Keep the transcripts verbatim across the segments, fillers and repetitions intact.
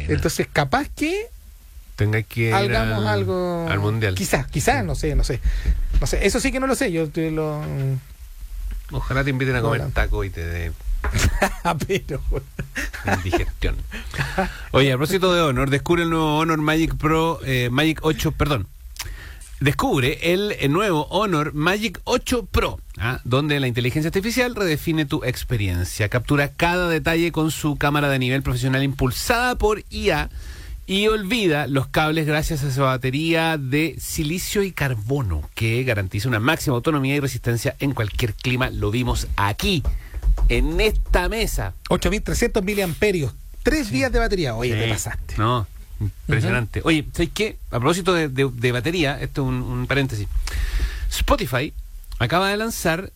Entonces, capaz que tenga que ir hagamos al, algo al mundial. Quizás, quizás, sí. no sé, no sé. No sé, eso sí que no lo sé, yo te lo Ojalá te inviten a comer Hola. taco y te dé pero indigestión. Oye, a propósito de Honor, descubre el nuevo Honor Magic Pro, eh, Magic ocho, perdón. Descubre el, el nuevo Honor Magic ocho Pro, ¿ah? Donde la inteligencia artificial redefine tu experiencia. Captura cada detalle con su cámara de nivel profesional impulsada por I A y olvida los cables gracias a su batería de silicio y carbono que garantiza una máxima autonomía y resistencia en cualquier clima. Lo vimos aquí, en esta mesa. ocho mil trescientos miliamperios, tres Sí. días de batería. Oye, Sí. te pasaste. No, impresionante. Uh-huh. Oye, ¿sabes qué? A propósito de, de, de batería, esto es un, un paréntesis. Spotify acaba de lanzar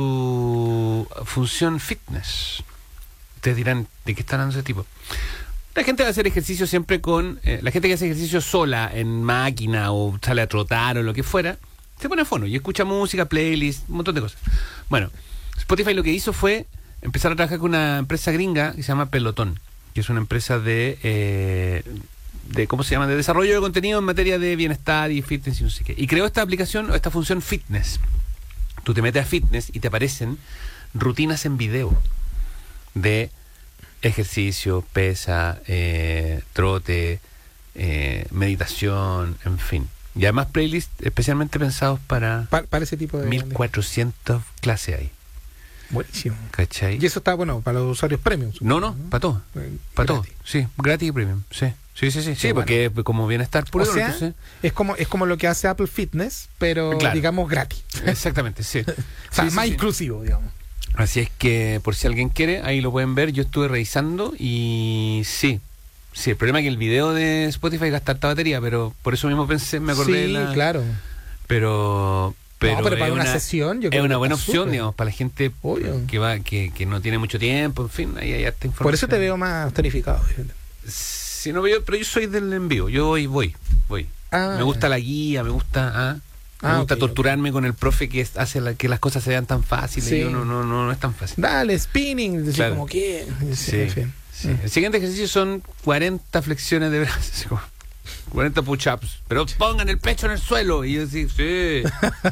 su función fitness. Ustedes dirán, ¿de qué está hablando ese tipo? La gente va a hacer ejercicio siempre con... Eh, la gente que hace ejercicio sola, en máquina, o sale a trotar, o lo que fuera, se pone a fono y escucha música, playlist, un montón de cosas. Bueno, Spotify lo que hizo fue empezar a trabajar con una empresa gringa que se llama Peloton, que es una empresa de... Eh, de ¿cómo se llama? De desarrollo de contenido en materia de bienestar y fitness y no sé qué. Y creó esta aplicación, esta función fitness. Tú te metes a fitness y te aparecen rutinas en video de ejercicio, pesa, eh, trote, eh, meditación, en fin. Y además playlists especialmente pensados para, Pa- para ese tipo de... mil cuatrocientas clases ahí. Buenísimo. ¿Cachai? Y eso está bueno para los usuarios premium. No, no, para todo. Eh, Para todo. gratis. Sí, gratis y premium. Sí, sí, sí, sí. Sí, Qué porque como bienestar puro. O sea, entonces, es como es como lo que hace Apple Fitness, pero Claro. digamos gratis. exactamente, sí. O sea, Sí, sí, más sí. inclusivo, digamos. Así es que, por si alguien quiere, ahí lo pueden ver. Yo estuve revisando y sí. Sí, el problema es que el video de Spotify gasta harta batería, pero por eso mismo pensé, me acordé de Sí, la... claro. Pero... Pero, no, pero para es una, una sesión yo es creo una que buena está opción, súper. digamos, para la gente Obvio. que va que, que no tiene mucho tiempo, en fin, ahí hay harta información. Por eso te veo más tonificado. Sí, no, pero yo, pero yo soy del envío, yo voy, voy, voy. Ah, me gusta la guía, me gusta, ah, me Ah, gusta ok, torturarme okay. con el profe que es- hace la, que las cosas se vean tan fáciles. Sí. Y yo no, no, no, no es tan fácil. Dale, spinning, decir Claro. como que... Sí, en fin. sí. Mm. El siguiente ejercicio son cuarenta flexiones de brazos, así como cuarenta push-ups, pero pongan el pecho en el suelo. Y yo así, sí.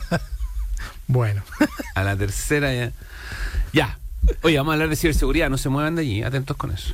Bueno. A la tercera ya. Ya. Oye, vamos a hablar de ciberseguridad. No se muevan de allí. Atentos con eso.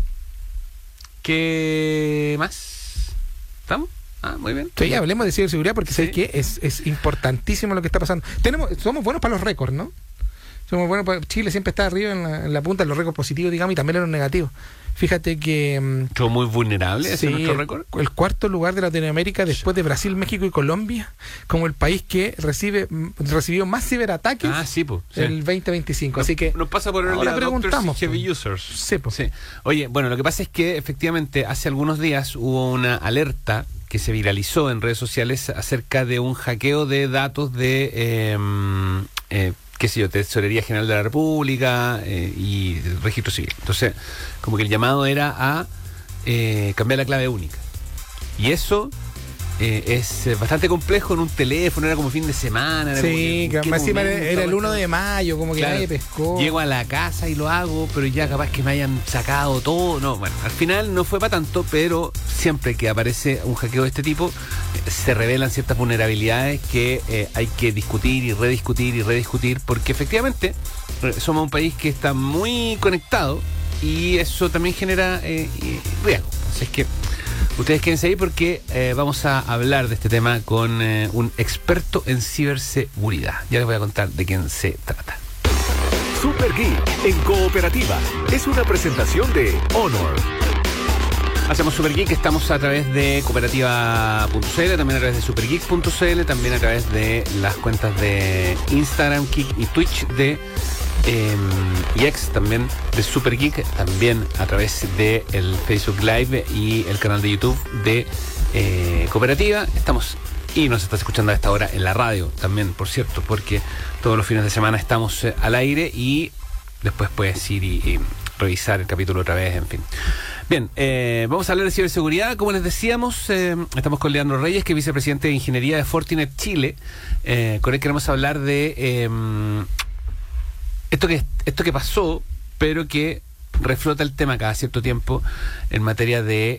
¿Qué más? ¿Estamos? Ah, muy bien. Sí, hablemos de ciberseguridad porque Sí. sé que es, es importantísimo lo que está pasando. Tenemos, somos buenos para los récords, ¿no? Somos buenos para, Chile siempre está arriba en la, en la punta de los récords positivos, digamos, y también en los negativos. Fíjate que... mm, ¿Somos muy vulnerables? ¿Ese sí, es nuestro récord? el, el cuarto lugar de Latinoamérica después de Brasil, México y Colombia, como el país que recibe mm, recibió más ciberataques Ah, sí, pues. el veinte veinticinco. Así que nos pasa por el ahora día preguntamos, Doctors y Heavy po. Users. Sí, po. Sí. Oye, bueno, lo que pasa es que efectivamente hace algunos días hubo una alerta que se viralizó en redes sociales acerca de un hackeo de datos de, eh, eh, qué sé yo, Tesorería General de la República eh, y Registro Civil. Entonces, como que el llamado era a eh, cambiar la clave única. Y eso eh, es eh, bastante complejo en un teléfono, era como fin de semana. Era sí, como que más encima era, era el uno de mayo, como que Claro. nadie pescó. Llego a la casa y lo hago, pero ya capaz que me hayan sacado todo. No, bueno, al final no fue para tanto, pero siempre que aparece un hackeo de este tipo, eh, se revelan ciertas vulnerabilidades que eh, hay que discutir y rediscutir y rediscutir, porque efectivamente eh, somos un país que está muy conectado y eso también genera eh, eh, riesgo. Así es que ustedes quédense ahí porque eh, vamos a hablar de este tema con eh, un experto en ciberseguridad. Ya les voy a contar de quién se trata. Super Geek en Cooperativa es una presentación de Honor. Hacemos Super Geek, estamos a través de cooperativa punto c l, también a través de supergeek punto c l, también a través de las cuentas de Instagram, Kik y Twitch de eh, y ex también de Super Geek, también a través de el Facebook Live y el canal de YouTube de eh, Cooperativa. Estamos y nos estás escuchando a esta hora en la radio también, por cierto, porque todos los fines de semana estamos eh, al aire y después puedes ir y, y revisar el capítulo otra vez, en fin. Bien, eh, vamos a hablar de ciberseguridad. Como les decíamos, eh, estamos con Leandro Reyes, que es vicepresidente de Ingeniería de Fortinet Chile. Eh, con él queremos hablar de eh, esto que esto que pasó, pero que reflota el tema cada cierto tiempo en materia de